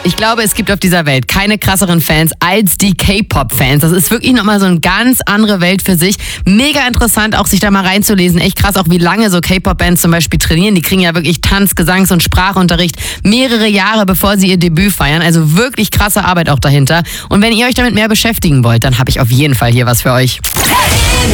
Ich glaube, es gibt auf dieser Welt keine krasseren Fans als die K-Pop-Fans. Das ist wirklich nochmal so eine ganz andere Welt für sich. Mega interessant, auch sich da mal reinzulesen. Echt krass, auch wie lange so K-Pop-Bands zum Beispiel trainieren. Die kriegen ja wirklich Tanz-, Gesangs- und Sprachunterricht mehrere Jahre, bevor sie ihr Debüt feiern. Also wirklich krasse Arbeit auch dahinter. Und wenn ihr euch damit mehr beschäftigen wollt, dann habe ich auf jeden Fall hier was für euch.